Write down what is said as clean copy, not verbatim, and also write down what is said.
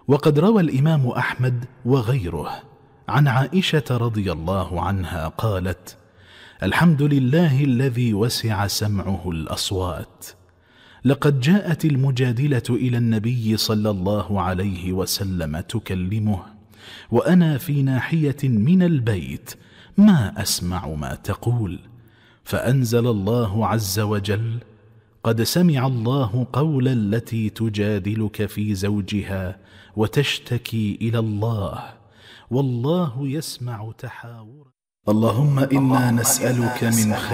وقد روى الإمام أحمد وغيره عن عائشة رضي الله عنها قالت: الحمد لله الذي وسع سمعه الأصوات. لقد جاءت المجادلة إلى النبي صلى الله عليه وسلم تكلمه وأنا في ناحية من البيت ما أسمع ما تقول، فأنزل الله عز وجل: قد سمع الله قول التي تجادلك في زوجها وتشتكي إلى الله والله يسمع تحاورك. اللهم إنا نسألك من